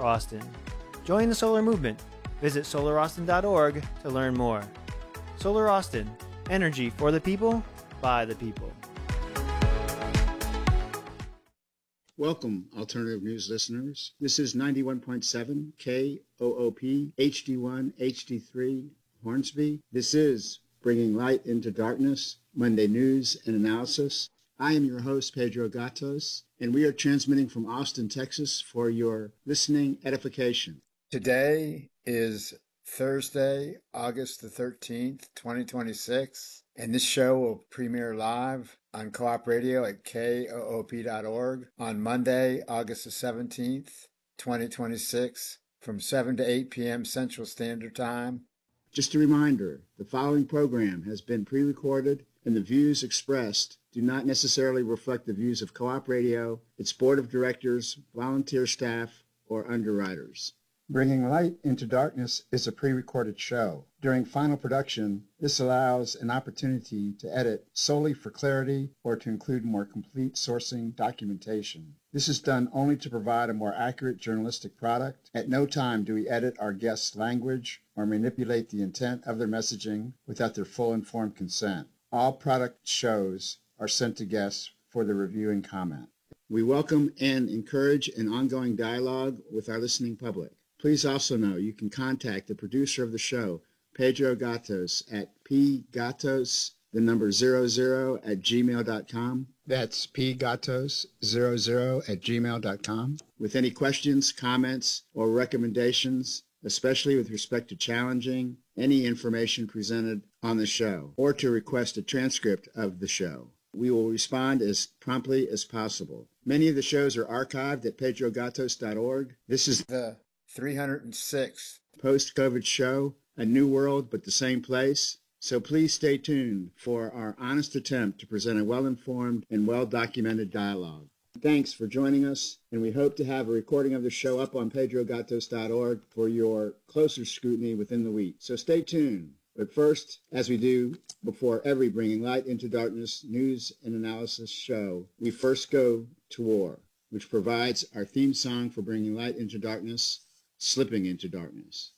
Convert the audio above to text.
Austin. Join the solar movement. Visit solauraustin.org to learn more. Solar Austin, energy for the people, by the people. Welcome, Alternative News listeners. This is 91.7 KOOP HD1 HD3 Hornsby. This is Bringing Light into Darkness, Monday News and Analysis. I am your host, Pedro Gatos, and we are transmitting from Austin, Texas for your listening edification. Today is Thursday, August the 13th, 2026, and this show will premiere live on Co-op Radio at koop.org on Monday, August the 17th, 2026, from 7 to 8 p.m. Central Standard Time. Just a reminder, the following program has been pre-recorded, and the views expressed do not necessarily reflect the views of Co-op Radio, its board of directors, volunteer staff, or underwriters. Bringing Light into Darkness is a pre-recorded show. During final production, this allows an opportunity to edit solely for clarity or to include more complete sourcing documentation. This is done only to provide a more accurate journalistic product. At no time do we edit our guests' language or manipulate the intent of their messaging without their full informed consent. All product shows are sent to guests for their review and comment. We welcome and encourage an ongoing dialogue with our listening public. Please also know you can contact the producer of the show, Pedro Gatos, at pgatos00@gmail.com. That's pgatos00@gmail.com. With any questions, comments, or recommendations, especially with respect to challenging any information presented on the show, or to request a transcript of the show. We will respond as promptly as possible. Many of the shows are archived at pedrogatos.org. This is The 306th post-COVID show, a new world but the same place. So please stay tuned for our honest attempt to present a well-informed and well-documented dialogue. Thanks for joining us, and we hope to have a recording of the show up on pedrogatos.org for your closer scrutiny within the week. So stay tuned. But first, as we do before every Bringing Light into Darkness news and analysis show, we first go to war, which provides our theme song for Bringing Light into Darkness, Slipping into Darkness.